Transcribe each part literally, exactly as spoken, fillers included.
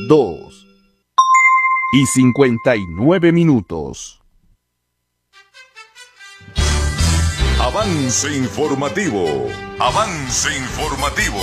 dos y cincuenta y nueve minutos. Avance informativo. Avance informativo.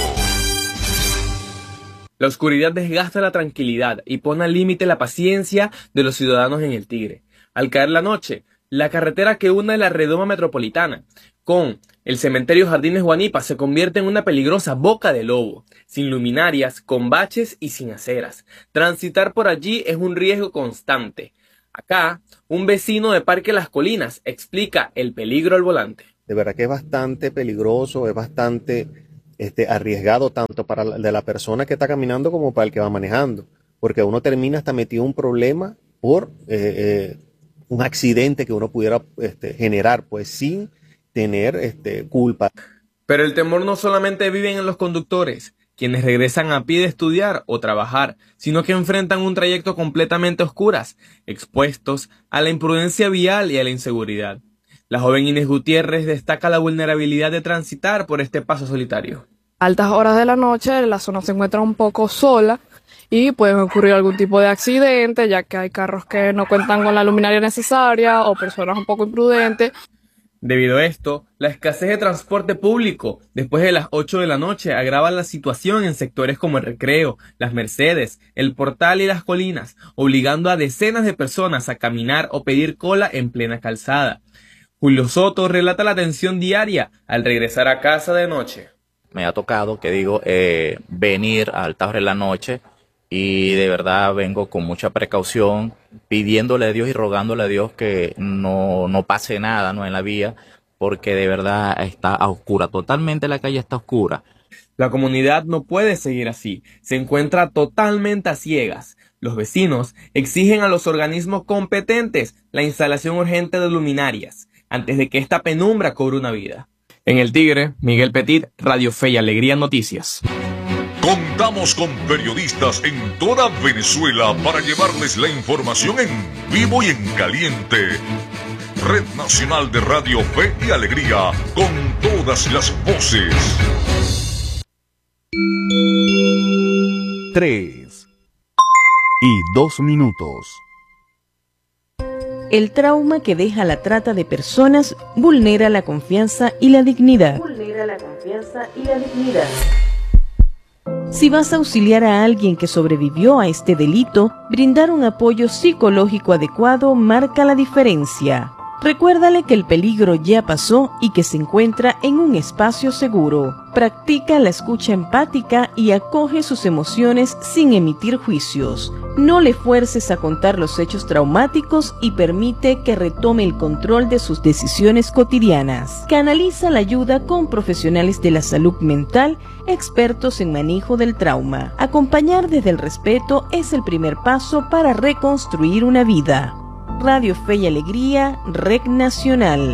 La oscuridad desgasta la tranquilidad y pone al límite la paciencia de los ciudadanos en el Tigre. Al caer la noche, la carretera que une la redoma metropolitana con el cementerio Jardines Guanipa se convierte en una peligrosa boca de lobo, sin luminarias, con baches y sin aceras. Transitar por allí es un riesgo constante. Acá, un vecino de Parque Las Colinas explica el peligro al volante. De verdad que es bastante peligroso, es bastante este, arriesgado tanto para la, de la persona que está caminando como para el que va manejando, porque uno termina hasta metido en un problema por eh, eh, un accidente que uno pudiera este, generar, pues sin tener este, culpa. Pero el temor no solamente vive en los conductores, quienes regresan a pie de estudiar o trabajar, sino que enfrentan un trayecto completamente a oscuras, expuestos a la imprudencia vial y a la inseguridad. La joven Inés Gutiérrez destaca la vulnerabilidad de transitar por este paso solitario. A altas horas de la noche la zona se encuentra un poco sola y pueden ocurrir algún tipo de accidente, ya que hay carros que no cuentan con la luminaria necesaria o personas un poco imprudentes. Debido a esto, la escasez de transporte público después de las ocho de la noche agrava la situación en sectores como el Recreo, Las Mercedes, el Portal y Las Colinas, obligando a decenas de personas a caminar o pedir cola en plena calzada. Julio Soto relata la tensión diaria al regresar a casa de noche. Me ha tocado, que digo, eh, venir a altas horas de la noche y de verdad vengo con mucha precaución, pidiéndole a Dios y rogándole a Dios que no, no pase nada, ¿no?, en la vía, porque de verdad está a oscura, totalmente la calle está oscura. La comunidad no puede seguir así, se encuentra totalmente a ciegas. Los vecinos exigen a los organismos competentes la instalación urgente de luminarias, antes de que esta penumbra cobre una vida. En el Tigre, Miguel Petit, Radio Fe y Alegría Noticias. Contamos con periodistas en toda Venezuela para llevarles la información en vivo y en caliente. Red Nacional de Radio Fe y Alegría, con todas las voces. Tres y dos minutos. El trauma que deja la trata de personas vulnera la confianza y la dignidad. Vulnera la confianza y la dignidad. Si vas a auxiliar a alguien que sobrevivió a este delito, brindar un apoyo psicológico adecuado marca la diferencia. Recuérdale que el peligro ya pasó y que se encuentra en un espacio seguro. Practica la escucha empática y acoge sus emociones sin emitir juicios. No le fuerces a contar los hechos traumáticos y permite que retome el control de sus decisiones cotidianas. Canaliza la ayuda con profesionales de la salud mental, expertos en manejo del trauma. Acompañar desde el respeto es el primer paso para reconstruir una vida. Radio Fe y Alegría, Red Nacional.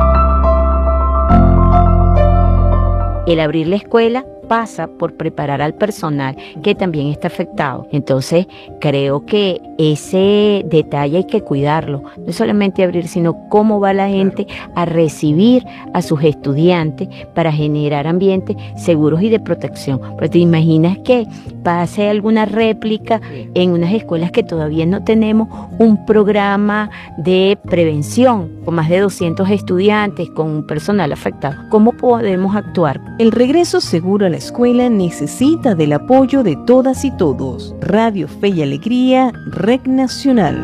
El abrir la escuela pasa por preparar al personal que también está afectado. Entonces, creo que ese detalle hay que cuidarlo. No solamente abrir, sino cómo va la gente a recibir a sus estudiantes para generar ambientes seguros y de protección. Pues te imaginas que pase alguna réplica en unas escuelas que todavía no tenemos un programa de prevención con más de doscientos estudiantes, con un personal afectado. ¿Cómo podemos actuar? El regreso seguro a la escuela necesita del apoyo de todas y todos. Radio Fe y Alegría, Red Nacional.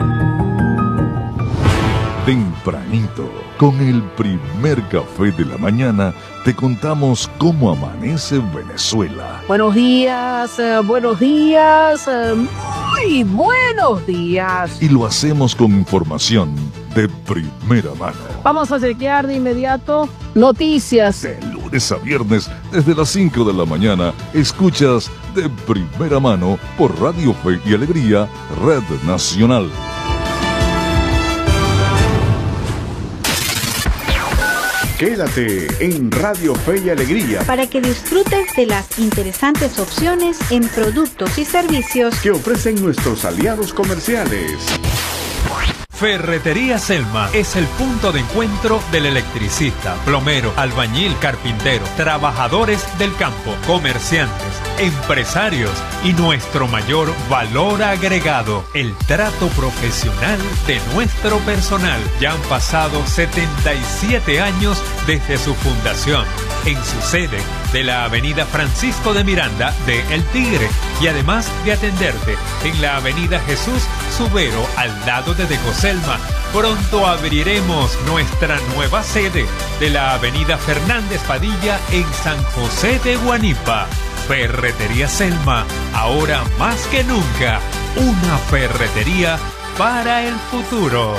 Tempranito, con el primer café de la mañana, te contamos cómo amanece Venezuela. Buenos días, eh, buenos días, eh, muy buenos días. Y lo hacemos con información de primera mano. Vamos a chequear de inmediato noticias. De lunes a viernes, desde las cinco de la mañana, escuchas de primera mano por Radio Fe y Alegría, Red Nacional. Quédate en Radio Fe y Alegría para que disfrutes de las interesantes opciones en productos y servicios que ofrecen nuestros aliados comerciales. Ferretería Selma es el punto de encuentro del electricista, plomero, albañil, carpintero, trabajadores del campo, comerciantes, empresarios y nuestro mayor valor agregado, el trato profesional de nuestro personal. Ya han pasado setenta y siete años desde su fundación, en su sede de la avenida Francisco de Miranda de El Tigre, y además de atenderte en la avenida Jesús Subero al lado de Decoselma. Pronto abriremos nuestra nueva sede de la avenida Fernández Padilla en San José de Guanipa. Ferretería Selma, ahora más que nunca, una ferretería para el futuro.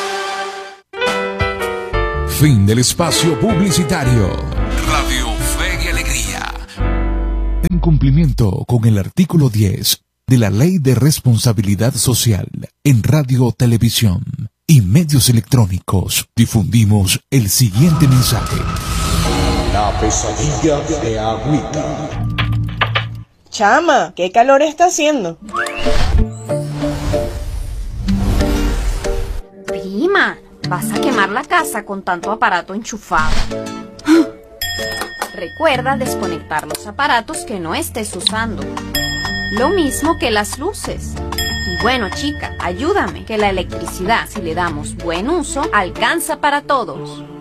Fin del espacio publicitario. Radio Fe y Alegría. En cumplimiento con el artículo diez de la Ley de Responsabilidad Social en Radio, Televisión y Medios Electrónicos, difundimos el siguiente mensaje. La pesadilla de Agüita. Chama, ¿qué calor está haciendo? Prima, vas a quemar la casa con tanto aparato enchufado. Recuerda desconectar los aparatos que no estés usando. Lo mismo que las luces. Y bueno, chica, ayúdame, que la electricidad, si le damos buen uso, alcanza para todos.